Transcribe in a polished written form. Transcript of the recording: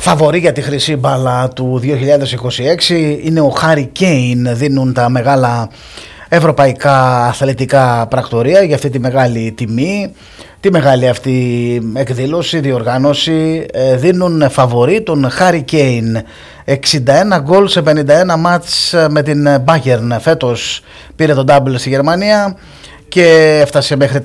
φαβορί για τη χρυσή μπάλα του 2026 είναι ο Χάρι Κέιν. Δίνουν τα μεγάλα ευρωπαϊκά αθλητικά πρακτορία για αυτή τη μεγάλη τιμή, τη μεγάλη αυτή εκδήλωση, διοργάνωση. Δίνουν φαβορί τον Χάρι Κέιν. 61 γκολ σε 51 μάτς με την Bayern. Φέτος πήρε τον double στη Γερμανία και έφτασε μέχρι